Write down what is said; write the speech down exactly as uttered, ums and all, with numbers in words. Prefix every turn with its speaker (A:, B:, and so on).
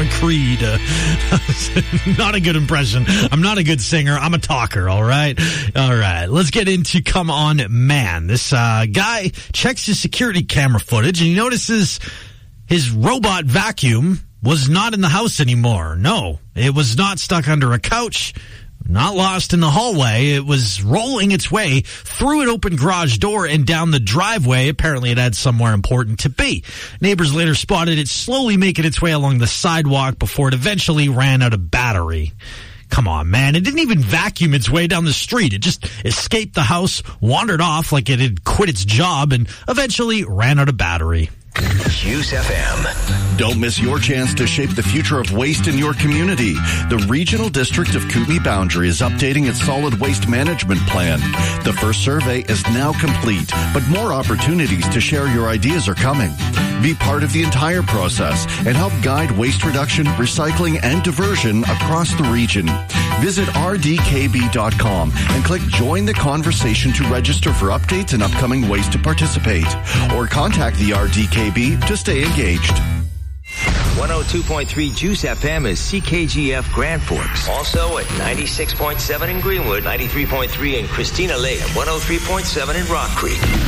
A: Creed. Uh, not a good impression. I'm not a good singer. I'm a talker, all right? All right, let's get into Come On Man. This uh, guy checks his security camera footage, and he notices his robot vacuum was not in the house anymore. No, it was not stuck under a couch, not lost in the hallway. It was rolling its way through an open garage door and down the driveway. Apparently it had somewhere important to be. Neighbors later spotted it slowly making its way along the sidewalk before it eventually ran out of battery. Come on, man. It didn't even vacuum its way down the street. It just escaped the house, wandered off like it had quit its job, and eventually ran out of battery.
B: Juice F M.
C: Don't miss your chance to shape the future of waste in your community. The Regional District of Kootenay Boundary is updating its solid waste management plan. The first survey is now complete, but more opportunities to share your ideas are coming. Be part of the entire process and help guide waste reduction, recycling, and diversion across the region. Visit r d k b dot com and click Join the Conversation to register for updates and upcoming ways to participate. Or contact the R D K B to stay engaged.
B: one oh two point three Juice F M is C K G F Grand Forks. Also at ninety-six point seven in Greenwood, ninety-three point three in Christina Lake, and one oh three point seven in Rock Creek.